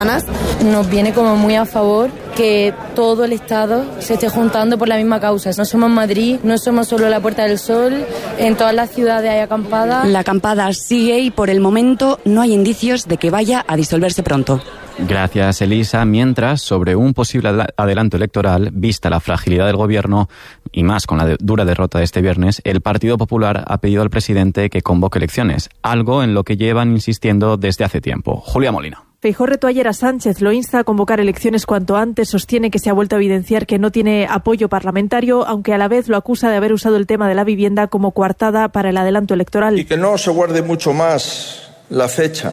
Nos viene como muy a favor que todo el Estado se esté juntando por la misma causa. No somos Madrid, no somos solo la Puerta del Sol, en todas las ciudades hay acampadas. La acampada sigue y por el momento no hay indicios de que vaya a disolverse pronto. Gracias, Elisa. Mientras, sobre un posible adelanto electoral, vista la fragilidad del gobierno y más con la dura derrota de este viernes, el Partido Popular ha pedido al presidente que convoque elecciones, algo en lo que llevan insistiendo desde hace tiempo. Julia Molina. Feijóo retó ayer a Sánchez, lo insta a convocar elecciones cuanto antes, sostiene que se ha vuelto a evidenciar que no tiene apoyo parlamentario, aunque a la vez lo acusa de haber usado el tema de la vivienda como coartada para el adelanto electoral. Y que no se guarde mucho más la fecha,